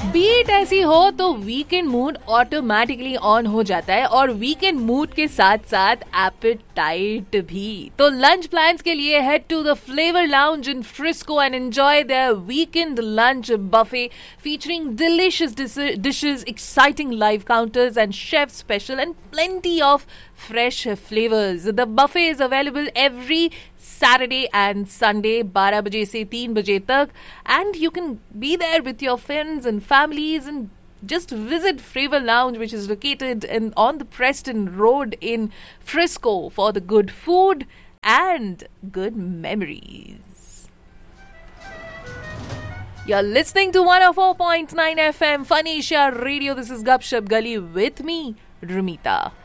Beat ऐसी हो तो वीकेंड मूड ऑटोमेटिकली ऑन हो जाता है और वीकेंड मूड के साथ साथ एपेटाइट भी। तो लंच प्लान्स के लिए head to the flavour lounge in Frisco and enjoy there weekend lunch buffet featuring delicious dishes, exciting live counters and chef special and plenty of fresh flavors. The buffet is available every Saturday and Sunday 12 बजे से 3 बजे तक and you can be there with your friends and families and just visit Flavor Lounge, which is located on the Preston Road in Frisco for the good food and good memories. You're listening to 104.9 FM Funisha Radio. This is Gupshup Gully with me, Rumita.